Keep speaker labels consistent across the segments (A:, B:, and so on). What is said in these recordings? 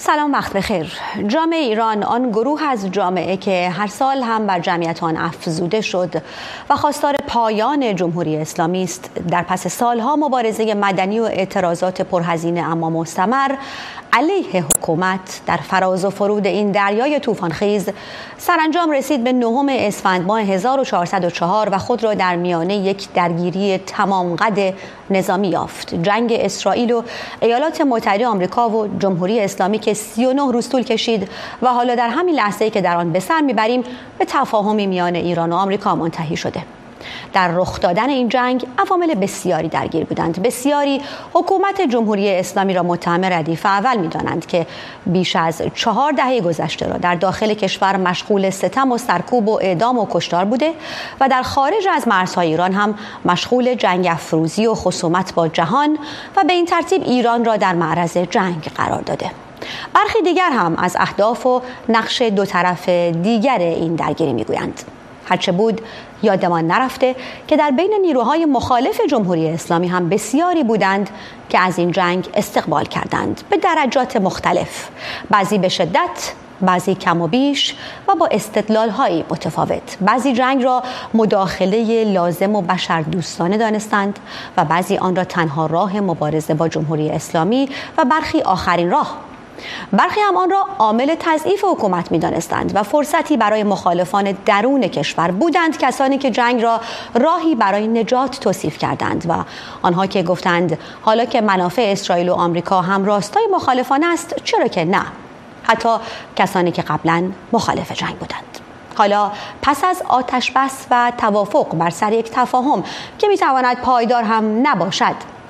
A: سلام، وقت بخیر. جامعه ایران آن گروه از جامعه که هر سال هم بر جمعیت آن افزوده شد و خواستار پایان جمهوری اسلامی است، در پس سالها مبارزه مدنی و اعتراضات پرهزینه اما مستمر علیه حکومت در فراز و فرود این دریای طوفان‌خیز سرانجام رسید به 9 اسفند ماه 1404 و خود را در میانه یک درگیری تمام قد نظامی یافت. جنگ اسرائیل و ایالات متحده آمریکا و جمهوری اسلامی که 39 روز طول کشید و حالا در همین لحظه‌ای که در آن به سر میبریم به تفاهمی میان ایران و آمریکا منتهی شده. در رخ دادن این جنگ عوامل بسیاری درگیر بودند. بسیاری حکومت جمهوری اسلامی را متهم ردیف اول می‌دانند که بیش از 4 دهه گذشته را در داخل کشور مشغول ستم و سرکوب و اعدام و کشتار بوده و در خارج از مرزهای ایران هم مشغول جنگ افروزی و خصومت با جهان و به این ترتیب ایران را در معرض جنگ قرار داده. برخی دیگر هم از اهداف و نقش دو طرف دیگر این درگیری میگویند. هرچه بود یادمان نرفته که در بین نیروهای مخالف جمهوری اسلامی هم بسیاری بودند که از این جنگ استقبال کردند به درجات مختلف، بعضی به شدت، بعضی کم و بیش و با استدلال‌های متفاوت. بعضی جنگ را مداخله لازم و بشردوستانه دانستند و بعضی آن را تنها راه مبارزه با جمهوری اسلامی و برخی آخرین راه. برخی هم آن را عامل تضعیف حکومت می‌دانستند و فرصتی برای مخالفان درون کشور بودند، کسانی که جنگ را راهی برای نجات توصیف کردند و آنها که گفتند حالا که منافع اسرائیل و آمریکا هم راستای مخالفان است چرا که نه، حتی کسانی که قبلا مخالف جنگ بودند. حالا پس از آتش بس و توافق بر سر یک تفاهم که می‌تواند پایدار هم نباشد،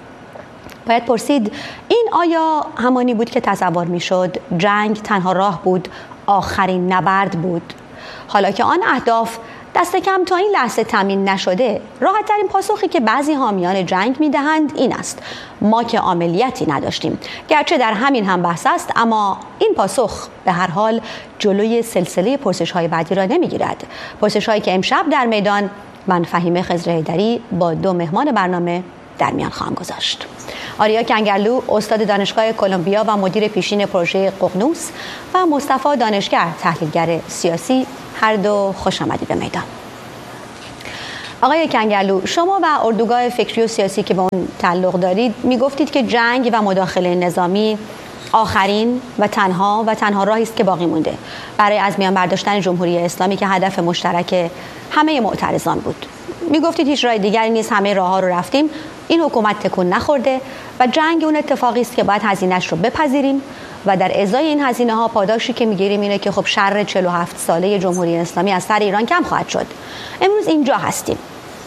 A: باید پرسید این آیا همانی بود که تصور میشد؟ جنگ تنها راه بود، آخرین نبرد بود؟ حالا که آن اهداف دست کم تا این لحظه تامین نشده، راحت ترین پاسخی که بعضی حامیان جنگ میدهند این است: ما که عملیاتی نداشتیم. گرچه در همین هم بحث است، اما این پاسخ به هر حال جلوی سلسله پرسش‌های بعدی را نمیگیرد. پرسش‌هایی که امشب در میدان من فهیمه خضر حیدری با 2 مهمان برنامه در میان خواهم گذاشت. آریا کنگرلو، استاد دانشگاه کلمبیا و مدیر پیشین پروژه ققنوس، و مصطفی دانشگر، تحلیلگر سیاسی، هر دو خوش آمدید به میدان. آقای کنگرلو، شما و اردوگاه فکری و سیاسی که به اون تعلق دارید میگفتید که جنگ و مداخله نظامی آخرین و تنها راهی است که باقی مونده برای از میان برداشتن جمهوری اسلامی که هدف مشترک همه معترضان بود. میگفتید هیچ راه دیگری نیست، همه راه‌ها رو رفتیم، این حکومت تکون نخورده و جنگ اون اتفاقی است که باید هزینه‌اش رو بپذیریم و در ازای این هزینه‌ها پاداشی که میگیریم اینه که خب شر 47 ساله جمهوری اسلامی از سر ایران کم خواهد شد. امروز اینجا هستیم.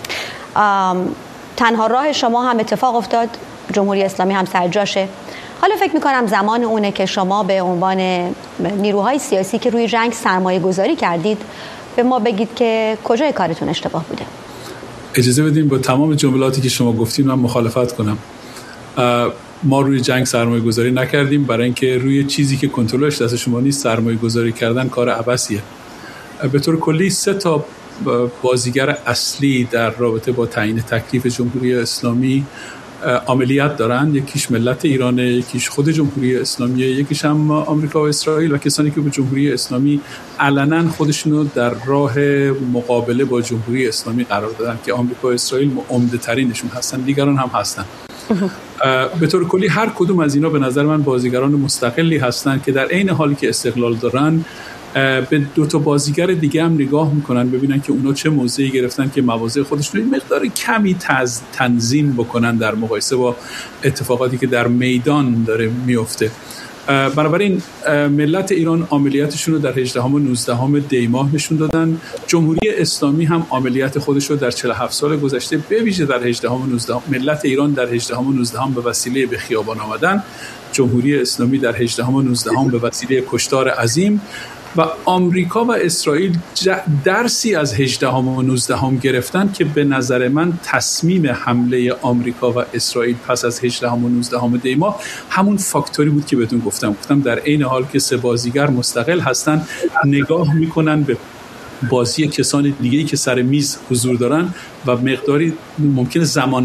A: تنها راه شما هم اتفاق افتاد، جمهوری اسلامی هم سر جاشه. حالا فکر می‌کنم زمان اونه که شما به عنوان نیروهای سیاسی که روی جنگ سرمایه گذاری کردید به ما بگید که کجای کارتون اشتباه بوده.
B: اجازه بدین با تمام جملاتی که شما گفتین من مخالفت کنم. ما روی جنگ سرمایه گذاری نکردیم، برای اینکه روی چیزی که کنترلش دست شما نیست سرمایه گذاری کردن کار عبثیه. به طور کلی 3 تا بازیگر اصلی در رابطه با تعیین تکلیف جمهوری اسلامی عملیات دارن. یکیش ملت ایرانه، یکیش خود جمهوری اسلامیه، یکیش هم آمریکا و اسرائیل و کسانی که به جمهوری اسلامی علنا خودشونو در راه مقابله با جمهوری اسلامی قرار دادن که آمریکا و اسرائیل عمده ترینشون هستن، دیگران هم هستن. به طور کلی هر کدوم از اینا به نظر من بازیگران مستقلی هستن که در عین حالی که استقلال دارن به 2 تا بازیگر دیگه هم نگاه میکنن ببینن که اونا چه موضعی گرفتن که مواضع خودشون این مقدار کمی تنظیم بکنن در مقایسه با اتفاقاتی که در میدان داره میفته. بنابراین ملت ایران عملیاتشون رو در 18 و 19 دی ماه نشون دادن. جمهوری اسلامی هم عملیات خودش رو در 47 سال گذشته به ویژه در 18 و 19 ملت ایران در 18 و 19 به وسیله به خیابان آمدن، جمهوری اسلامی در 18 و 19 به وسیله کشتار عظیم و آمریکا و اسرائیل درسی از 18 و 19 گرفتن که به نظر من تصمیم حمله آمریکا و اسرائیل پس از 18 و 19 دی ماه همون فاکتوری بود که بهتون گفتم در عین حال که 3 بازیگر مستقل هستن نگاه میکنن به بازی کسان دیگه‌ای که سر میز حضور دارن و مقداری ممکنه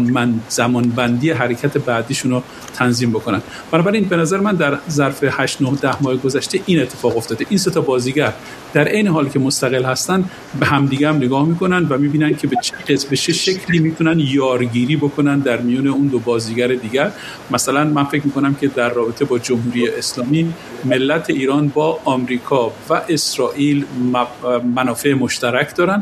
B: زمانبندی حرکت بعدیشون رو تنظیم بکنن. بنابراین به نظر من در ظرف 8 9 10 ماه گذشته این اتفاق افتاده. این سه تا بازیگر در عین حال که مستقل هستن به همدیگه هم نگاه میکنن و میبینن که به چه شکلی میتونن یارگیری بکنن در میون اون دو بازیگر دیگر. مثلا من فکر میکنم که در رابطه با جمهوری اسلامی ملت ایران با آمریکا و اسرائیل منافع مشترک دارن.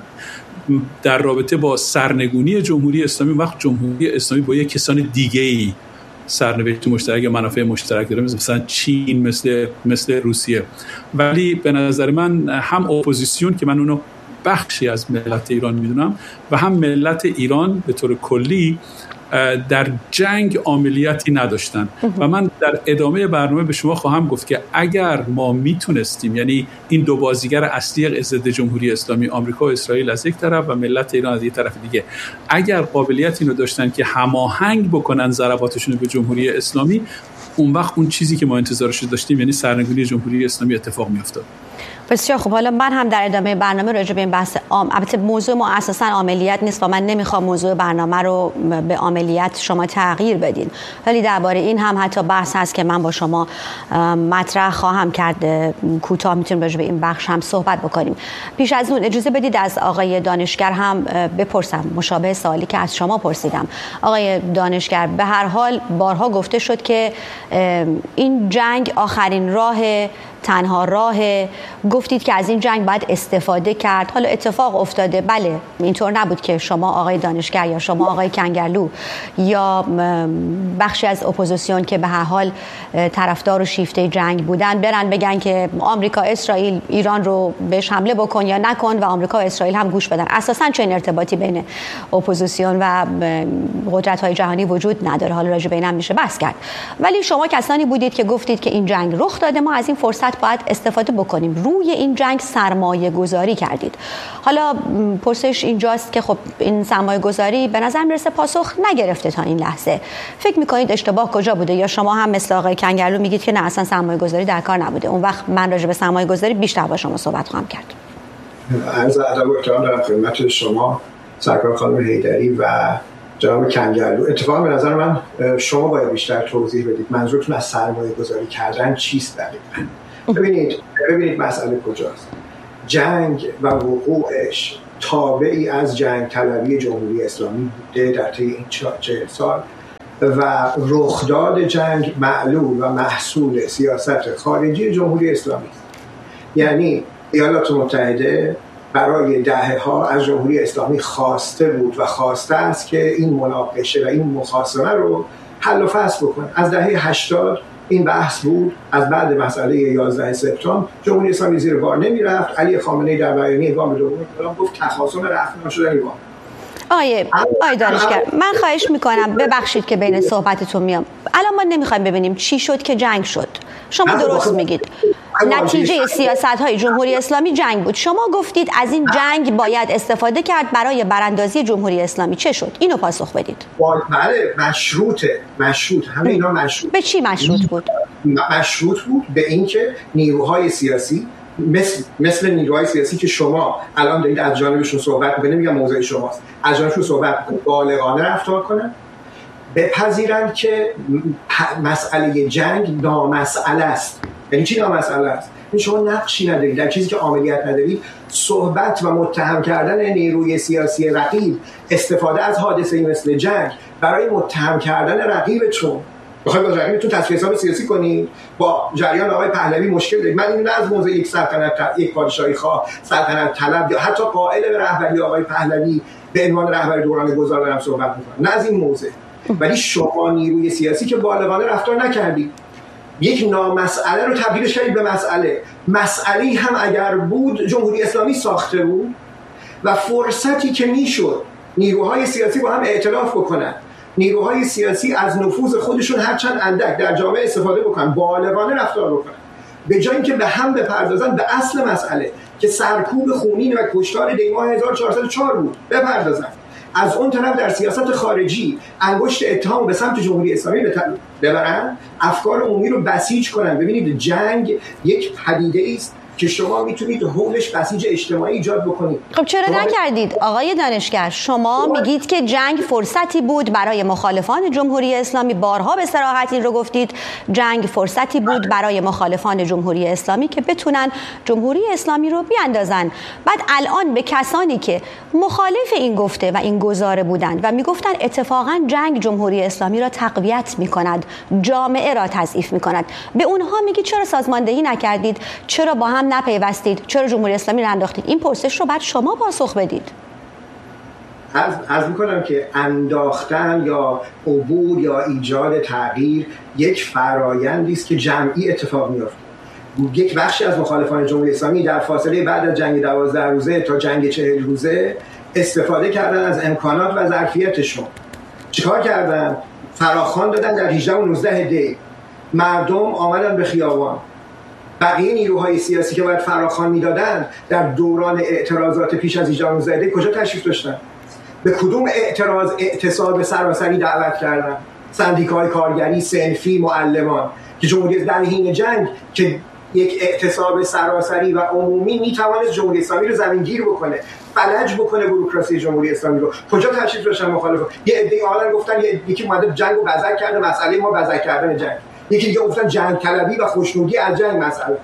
B: در رابطه با سرنگونی جمهوری اسلامی، وقت جمهوری اسلامی با یک کسان دیگه‌ای سرنوشت مشترک یا منافع مشترک داره، مثلا چین، مثل روسیه. ولی به نظر من هم اپوزیسیون که من اونو بخشی از ملت ایران میدونم و هم ملت ایران به طور کلی در جنگ عاملیتی نداشتن و من در ادامه برنامه به شما خواهم گفت که اگر ما میتونستیم، یعنی این دو بازیگر اصلی ضد جمهوری اسلامی آمریکا و اسرائیل از یک طرف و ملت ایران از یک طرف دیگه، اگر قابلیت اینو داشتن که هماهنگ بکنن ضرباتشون به جمهوری اسلامی، اون وقت اون چیزی که ما انتظارش داشتیم یعنی سرنگونی جمهوری اسلامی اتفاق میافتاد.
A: بسیار خوب. حالا من هم در ادامه برنامه راجع به این بحث البته موضوع ما اساساً عملیات نیست و من نمیخوام موضوع برنامه رو به عملیات شما تغییر بدین، ولی درباره این هم حتی بحث هست که من با شما مطرح خواهم کرد. کوتاه میتونیم راجع به این بخش هم صحبت بکنیم. پیش از اون اجازه بدید از آقای دانشگر هم بپرسم مشابه سوالی که از شما پرسیدم. آقای دانشگر، به هر حال بارها گفته شد که این جنگ آخرین راه، تنها راه، گفتید که از این جنگ باید استفاده کرد. حالا اتفاق افتاده، بله، اینطور نبود که شما آقای دانشگر یا شما آقای کنگرلو یا بخشی از اپوزیسیون که به هر حال طرفدار و شیفته جنگ بودن برن بگن که آمریکا اسرائیل ایران رو بهش حمله بکن یا نکن و آمریکا و اسرائیل هم گوش بدن. اساساً چنین ارتباطی بین اپوزیسیون و قدرت‌های جهانی وجود نداره. حالا راجع به اینم میشه بحث کرد. ولی شما کسانی بودید که گفتید که این جنگ رخ داده، ما از این فرصت باید استفاده بکنیم. روی این جنگ سرمایه گذاری کردید. حالا پرسش اینجاست که خب این سرمایه گذاری به نظر میرسه پاسخ نگرفته تا این لحظه. فکر میکنید اشتباه کجا بوده، یا شما هم مثل آقای کنگرلو میگید که نه اصلا سرمایه گذاری در کار نبوده؟ اون وقت من راجع به سرمایه گذاری بیشتر با شما صحبت خواهم کرد.
C: عرض ادب و احترام دارم خدمت شما سرکار خانم حیدری و جناب کنگرلو. اتفاقا به نظر من شما باید بیشتر توضیح بدید منظورتون از سرمایه گذاری کردن چیست دقیقاً. ببینید مسئله کجاست. جنگ و وقوعش تابعی از جنگ طلبی جمهوری اسلامی بوده در طی این 40 سال و رخداد جنگ معلول و محصول سیاست خارجی جمهوری اسلامی است. یعنی ایالات متحده برای دهه‌ها از جمهوری اسلامی خواسته بود و خواسته است که این مناقشه و این مخاصمه رو حل و فصل بکنه. از دهه 80 این بحث بود. از بعد مسئله 11 سپتامبر جمهوری اسلامی زیر بار نمیرفت. علی خامنه‌ای در بیانیه گام دوم گفت تخاصم رفع نشدنی با.
A: آقای دانشگر، من خواهش میکنم ببخشید که بین صحبتتون میام. الان ما نمیخوایم ببینیم چی شد که جنگ شد. شما درست میگید. نتیجه سیاست‌های جمهوری اسلامی جنگ بود. شما گفتید از این جنگ باید استفاده کرد برای براندازی جمهوری اسلامی. چه شد؟ اینو پاسخ بدید.
C: بله، مشروط. همه اینا مشروط.
A: به چی مشروط بود؟
C: مشروط بود به اینکه نیروهای سیاسی مثل نیروهای سیاسی که شما الان دارید از جانبشون صحبت می‌کنید، نمیگم موضوع شماست، از جانبشون صحبت می‌کنید، بالغانه رفتار کنن، بپذیرن که مسئله جنگ نامسئله است. یعنی چی نامسئله است؟ یعنی شما نقشی ندارید در چیزی که عملیات ندارید. صحبت و متهم کردن نیروی سیاسی رقیب، استفاده از حادثه‌ای مثل جنگ برای متهم کردن رقیبتون، بخواید با رقیبتون تصفیه حساب سیاسی کنید. با جریان آقای پهلوی مشکل دارید. من اینو از موضع یک سلطنت، یک پادشاهی خواه، سلطنت طلب یا حتی قائل به رهبری آقای پهلوی به عنوان رهبر دوران گذار دارم صحبت می‌کنم، نه از این موضع. ولی شما نیروی سیاسی که بالغانه رفتار نکردید، یک نامسئله رو تبدیلش کردید به مسئله‌ای هم اگر بود جمهوری اسلامی ساخته بود و فرصتی که میشد نیروهای سیاسی با هم ائتلاف بکنن، نیروهای سیاسی از نفوذ خودشون هرچند اندک در جامعه استفاده بکنن، بالغانه رفتار بکنن، به جای اینکه به هم بپردازن به اصل مسئله که سرکوب خونین و کشتار دیماه 1404 بود بپردازن. از اون طرف در سیاست خارجی انگشت اتهام به سمت جمهوری اسلامی ببرن، افکار عمومی رو بسیج کنن. ببینید جنگ یک پدیده است که شما میتونید حولش بسیج اجتماعی ایجاد بکنید.
A: خب چرا نکردید آقای دانشگر؟ شما میگید که جنگ فرصتی بود برای مخالفان جمهوری اسلامی، بارها به صراحت این رو گفتید، جنگ فرصتی بود برای مخالفان جمهوری اسلامی که بتونن جمهوری اسلامی رو بیاندازن. بعد الان به کسانی که مخالف این گفته و این گزاره بودند و میگفتن اتفاقا جنگ جمهوری اسلامی را تقویت میکند، جامعه را تضعیف میکند، به اونها میگید چرا سازماندهی نکردید؟ چرا با هم نپیوستید؟ چرا جمهوری اسلامی را انداختید؟ این پرسش رو بعد شما پاسخ بدید.
C: عرض میکنم که انداختن یا عبور یا ایجاد تغییر یک فرایندی است که جمعی اتفاق میفته. یک بخشی از مخالفان جمهوری اسلامی در فاصله بعد از جنگ 12 روزه تا جنگ 40 روزه استفاده کردن از امکانات و ظرفیتشون. چیکار کردن؟ فراخوان دادن در 18 و 19 دی. مردم آمدن به خیابان. بقیه نیروهای سیاسی که باید فراخوان میدادن در دوران اعتراضات پیش از 18 و 19 دی کجا تشریف داشتن؟ به کدوم اعتصاب سراسری دعوت کردن؟ سندیکاهای کارگری، صنفی، معلمان که جمهوری در حین جنگ که یک اعتصاب سراسری و عمومی میتوانست جمهوری اسلامی رو زمینگیر بکنه، فلج بکنه بوروکراسی جمهوری اسلامی رو، کجا تشریف داشتن مخالفان؟ یه عده‌ای آمدن گفتن یکی اومده جنگ رو بزک کرده، مسئله ما بزک کردن جنگ. یکی دیگه گفتن جنگ طلبی و خوشنودی از جنگ مسئله.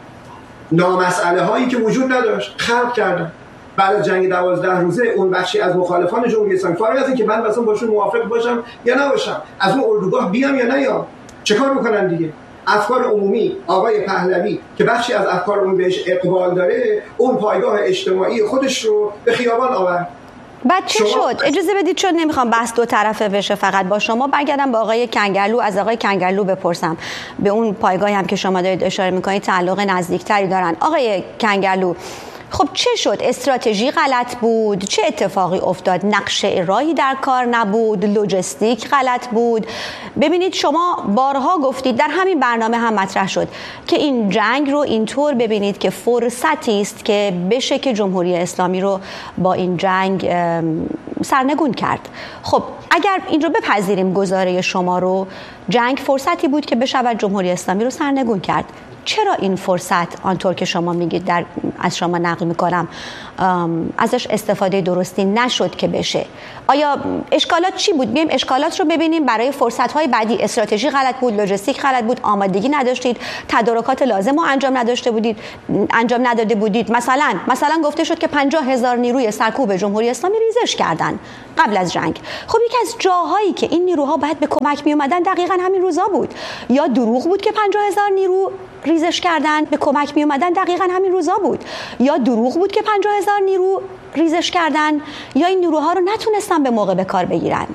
C: نامسئله هایی که وجود نداشت خلق کردن. بعد از جنگ 12 روزه اون بخشی از مخالفان جمهوری اسلامی، فارغ از اینکه من مثلا باشون موافق باشم یا نباشم، از اون اردوگاه بیام یا نیام، چه کار میکنن دیگه؟ افکار عمومی آقای پهلوی که بخشی از افکار عمومی بهش اقبال داره، اون پایگاه اجتماعی خودش رو به خیابان آورد.
A: بعد چه شد؟ اجازه بدید، چون نمیخوام بحث دو طرفه بشه فقط با شما، برگردم با آقای کنگرلو، از آقای کنگرلو بپرسم. به اون پایگاهی هم که شما دارید اشاره میکنید تعلق نزدیکتری دارن. آقای کنگرلو، خب چه شد؟ استراتژی غلط بود؟ چه اتفاقی افتاد؟ نقشه راهی در کار نبود؟ لوجستیک غلط بود؟ ببینید شما بارها گفتید، در همین برنامه هم مطرح شد که این جنگ رو اینطور ببینید که فرصتی است که بشه که جمهوری اسلامی رو با این جنگ سرنگون کرد. خب اگر این رو بپذیریم گزاره شما رو، جنگ فرصتی بود که بشود جمهوری اسلامی رو سرنگون کرد. چرا این فرصت آنطور که شما میگید، از شما نقل میکنم، ازش استفاده درستی نشد که بشه؟ آیا اشکالات چی بود؟ بیایم اشکالات رو ببینیم برای فرصت‌های بعدی. استراتژی غلط بود، لوجستیک غلط بود، آمادگی نداشتید، تدارکات لازم رو انجام نداده بودید. مثلا گفته شد که 50,000 نیروی سرکوب جمهوری اسلامی ریزش کردن قبل از جنگ. خب یکی از جاهایی که این نیروها باید به کمک می اومدن دقیقاً همین روزا بود. یا دروغ بود که 50,000 نیرو ریزش کردن به کمک می اومدن دقیقاً همین روزا بود، یا دروغ بود که 50,000 نیرو ریزش کردن، یا این نیروها رو نتونستن به موقع به کار بگیرن.